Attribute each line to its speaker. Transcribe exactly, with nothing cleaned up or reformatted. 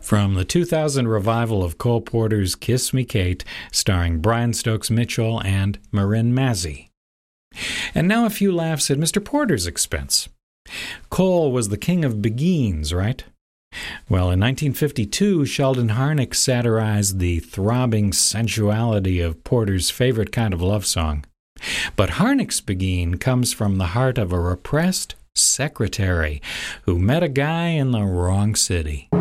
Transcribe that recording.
Speaker 1: from the two thousand revival of Cole Porter's Kiss Me Kate, starring Brian Stokes Mitchell and Marin Mazzie. And now a few laughs at Mister Porter's expense. Cole was the king of beguines, right? Well, in nineteen fifty-two, Sheldon Harnick satirized the throbbing sensuality of Porter's favorite kind of love song. But Harnick's beguine comes from the heart of a repressed secretary who met a guy in the wrong city.